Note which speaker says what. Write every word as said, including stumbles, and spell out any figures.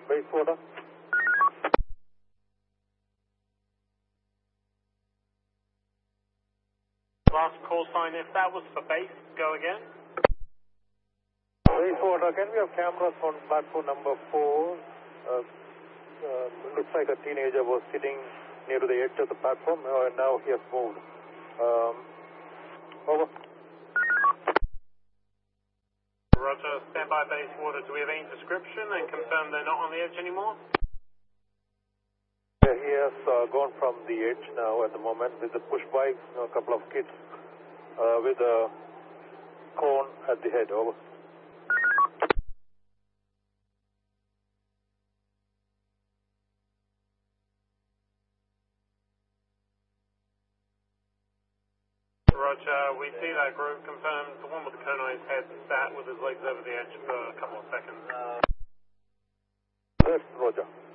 Speaker 1: Basewater.
Speaker 2: Last call sign, if that was for base, go again.
Speaker 1: Basewater, can we have cameras on platform number four? Uh, uh, looks like a teenager was sitting near to the edge of the platform, uh, and now he has moved. Um, over.
Speaker 2: Roger, standby Basewater. Do we have any description and confirm they're not on the edge anymore?
Speaker 1: Yeah, he has uh, gone from the edge now at the moment with the push bikes, you know, a couple of kids uh, with a cone at the head. Over.
Speaker 2: Roger, we see that group confirmed. The one with the cone on his head sat with his legs over the edge for a couple of seconds.
Speaker 1: Yes, Roger.